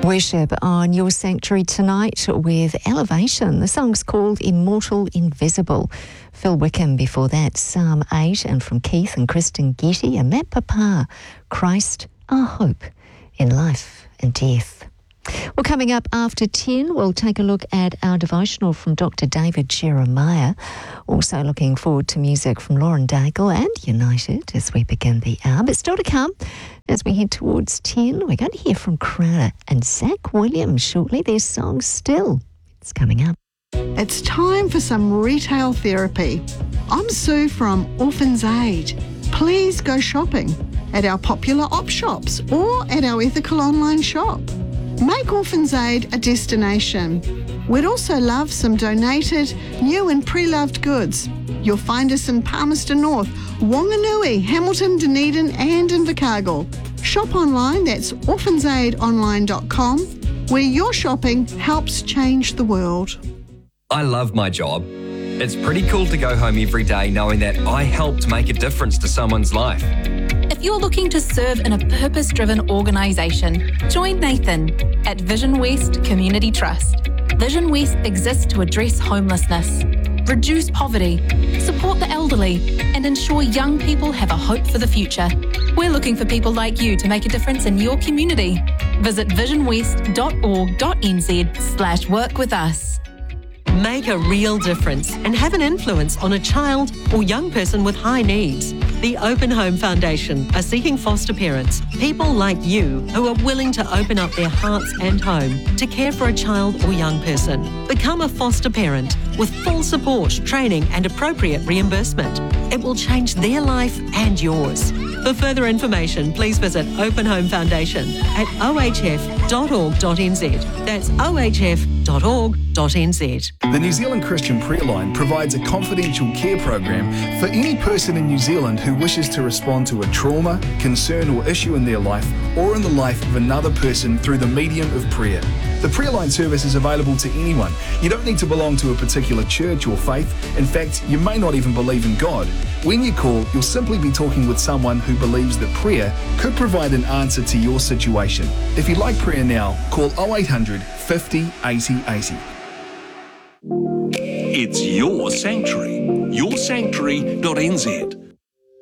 Worship on Your Sanctuary tonight with Elevation. The song's called Immortal Invisible. Phil Wickham before that, Psalm 8, and from Keith and Kristen Getty and Matt Papa, Christ, our hope in life and death. Well, coming up after 10, we'll take a look at our devotional from Dr. David Jeremiah. Also looking forward to music from Lauren Daigle and United as we begin the hour. But still to come, as we head towards 10, we're going to hear from Crowder and Zach Williams shortly. Their song Still. It's coming up. It's time for some retail therapy. I'm Sue from Orphans Aid. Please go shopping at our popular op shops or at our ethical online shop. Make Orphans Aid a destination. We'd also love some donated, new and pre-loved goods. You'll find us in Palmerston North, Wanganui, Hamilton, Dunedin and Invercargill. Shop online, that's orphansaidonline.com, where your shopping helps change the world. I love my job. It's pretty cool to go home every day knowing that I helped make a difference to someone's life. If you're looking to serve in a purpose-driven organisation, join Nathan at Vision West Community Trust. Vision West exists to address homelessness, reduce poverty, support the elderly, and ensure young people have a hope for the future. We're looking for people like you to make a difference in your community. Visit visionwest.org.nz/work with us. Make a real difference and have an influence on a child or young person with high needs. The Open Home Foundation are seeking foster parents, people like you who are willing to open up their hearts and home to care for a child or young person. Become a foster parent with full support, training and appropriate reimbursement. It will change their life and yours. For further information, please visit Open Home Foundation at ohf.org.nz. That's ohf.org.nz. The New Zealand Christian Prayer Line provides a confidential care program for any person in New Zealand who wishes to respond to a trauma, concern or issue in their life or in the life of another person through the medium of prayer. The Prayer Line service is available to anyone. You don't need to belong to a particular church or faith. In fact, you may not even believe in God. When you call, you'll simply be talking with someone who believes that prayer could provide an answer to your situation. If you'd like prayer now, call 0800 50 80 80. It's your sanctuary. Yoursanctuary.nz.